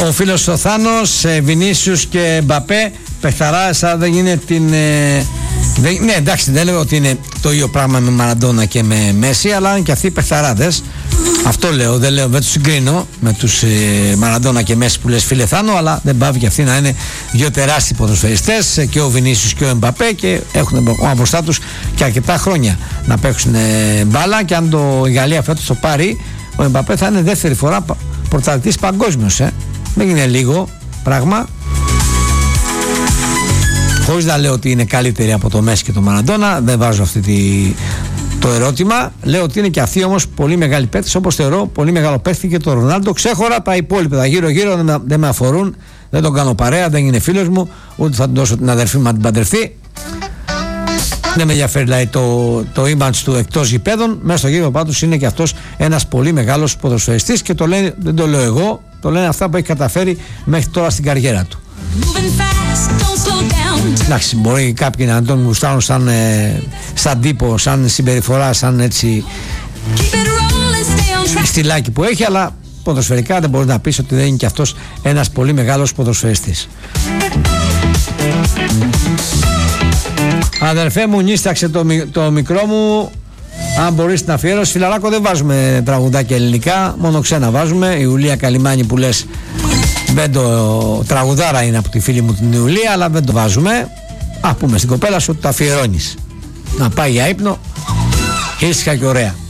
Ο φίλος ο Θάνος, Βινίσιους και Μπαπέ, παιχταράς, αλλά δεν είναι την... ναι, εντάξει, δεν λέω ότι είναι το ίδιο πράγμα με Μαραντόνα και με Μέση, αλλά είναι και αυτοί οι παιχταράδες. Αυτό λέω, δεν τους συγκρίνω με τους Μαραντόνα και Μέση που λες, φίλε Θάνο, αλλά δεν πάβει και αυτοί να είναι δύο τεράστιοι ποδοσφαιριστές, και ο Βινίσιους και ο Μπαπέ, και έχουν μπροστά τους και αρκετά χρόνια να παίξουν μπάλα. Και αν η Γαλλία φέτος το πάρει, ο Μπαπέ θα είναι δεύτερη φορά πρωταθλητής παγκόσμιος. Δεν είναι λίγο πράγμα. Χωρίς να λέω ότι είναι καλύτερη από το Μέση και το Μαραντόνα, δεν βάζω το ερώτημα. Λέω ότι είναι και αυτοί όμως πολύ μεγάλοι παίκτες, όπως θεωρώ πολύ μεγάλο παίκτη και το Ρονάλντο. Ξέχωρα τα υπόλοιπα, τα γύρω-γύρω δεν με αφορούν, δεν τον κάνω παρέα, δεν είναι φίλος μου, ούτε θα του δώσω την αδερφή μου να την παντρευτεί. Δεν με ενδιαφέρει δηλαδή το image του εκτός γηπέδων. Μέσα στο γήπεδο πάντως είναι και αυτός ένας πολύ μεγάλος ποδοσφαιριστής, και το λένε, δεν το λέω εγώ, το λένε αυτά που έχει καταφέρει μέχρι τώρα στην καριέρα του. Εντάξει, μπορεί κάποιοι να τον γουστάρουν σαν τύπο, σαν συμπεριφορά, σαν έτσι στυλάκι που έχει, αλλά ποδοσφαιρικά δεν μπορεί να πεις ότι δεν είναι και αυτός ένας πολύ μεγάλος ποδοσφαιριστής. Αδερφέ μου, νίσταξε το μικρό μου. Αν μπορείς να αφιέρωση, φιλαράκο, δεν βάζουμε τραγουδάκια ελληνικά, μόνο ξένα βάζουμε. Η Ιουλία Καλιμάνη που λες, δεν το τραγουδάρα είναι από τη φίλη μου την Ιουλία, αλλά δεν το βάζουμε. Πούμε στην κοπέλα σου ότι το αφιερώνεις να πάει για ύπνο ήσυχα και ωραία.